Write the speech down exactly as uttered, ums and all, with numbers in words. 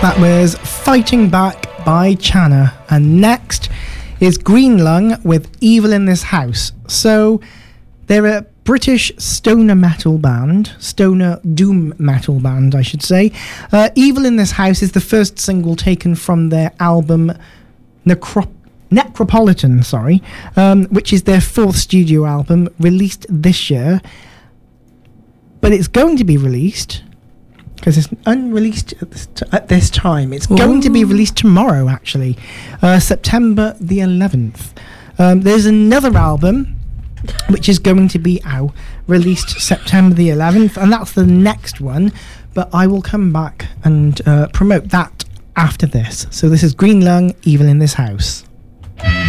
That was Fighting Back by Channa. And next is Green Lung with Evil in This House. So they're a British stoner metal band, stoner doom metal band, I should say. Uh, Evil in This House is the first single taken from their album Necrop- Necropolitan, sorry, um, which is their fourth studio album, released this year. But it's going to be released, because it's unreleased at this, t- at this time. It's Ooh. going to be released tomorrow, actually, uh, September the eleventh. Um, there's another album which is going to be out, released September the eleventh, and that's the next one. But I will come back and uh, promote that after this. So this is Green Lung, Evil in This House.